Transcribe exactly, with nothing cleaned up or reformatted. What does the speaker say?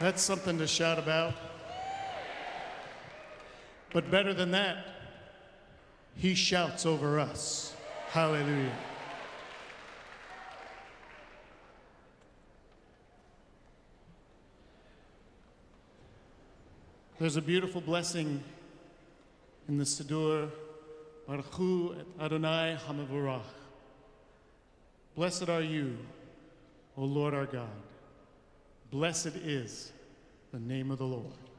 That's something to shout about. But better than that, he shouts over us. Hallelujah. There's a beautiful blessing in the Siddur, Baruch Hu et Adonai HaMevorach. Blessed are you, O Lord our God. Blessed is the name of the Lord.